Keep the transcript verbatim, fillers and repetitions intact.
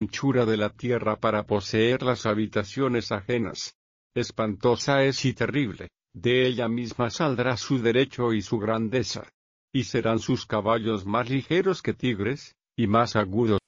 anchura de la tierra para poseer las habitaciones ajenas. Espantosa es y terrible, de ella misma saldrá su derecho y su grandeza. Y serán sus caballos más ligeros que tigres, y más agudos